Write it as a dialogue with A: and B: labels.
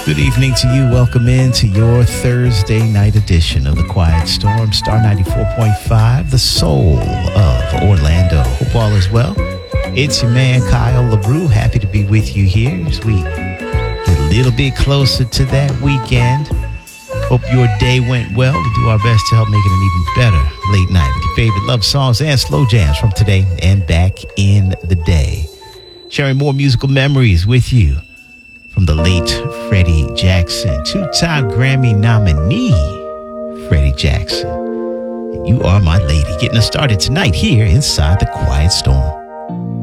A: Good evening to you. Welcome into your Thursday night edition of The Quiet Storm, Star 94.5, the soul of Orlando. Hope all is well. It's your man, Kyle LaRue. Happy to be with you here as we get a little bit closer to that weekend. Hope your day went well. We do our best to help make it an even better late night with your favorite love songs and slow jams from today and back in the day. Sharing more musical memories with you from the late Freddie Jackson, two-time Grammy nominee Freddie Jackson. And You Are My Lady, getting us started tonight here inside The Quiet Storm.